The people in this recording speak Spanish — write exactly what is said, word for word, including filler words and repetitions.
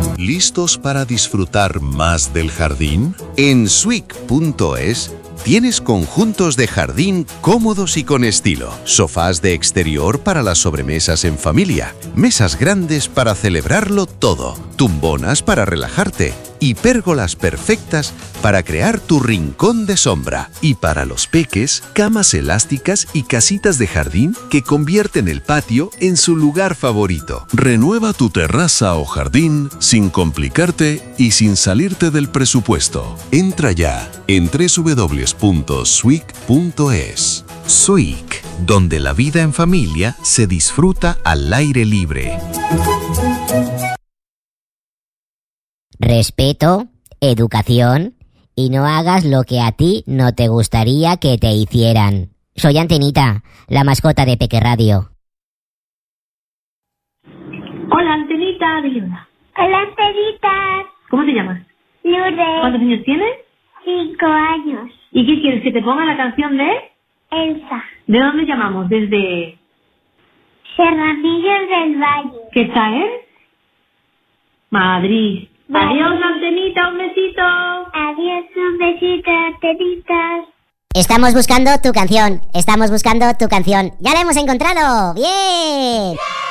¿Listos para disfrutar más del jardín? En Swick punto es tienes conjuntos de jardín cómodos y con estilo, sofás de exterior para las sobremesas en familia, mesas grandes para celebrarlo todo, tumbonas para relajarte y pérgolas perfectas para crear tu rincón de sombra. Y para los peques, camas elásticas y casitas de jardín que convierten el patio en su lugar favorito. Renueva tu terraza o jardín sin complicarte y sin salirte del presupuesto. Entra ya en doble u doble u doble u punto swick punto es. Swick, donde la vida en familia se disfruta al aire libre. Respeto, educación y no hagas lo que a ti no te gustaría que te hicieran. Soy Antenita, la mascota de Peque Radio. Hola, Antenita, dile hola. Hola, Antenita. ¿Cómo te llamas? Lourdes. ¿Cuántos años tienes? Cinco años. ¿Y qué quieres, que te ponga la canción de...? Elsa. ¿De dónde llamamos? Desde... Serranillos del Valle. ¿Qué está, eh? Madrid. Vale. Adiós, Antenita, un besito. Adiós, un besito, Antenitas. Estamos buscando tu canción. Estamos buscando tu canción. ¡Ya la hemos encontrado! ¡Bien!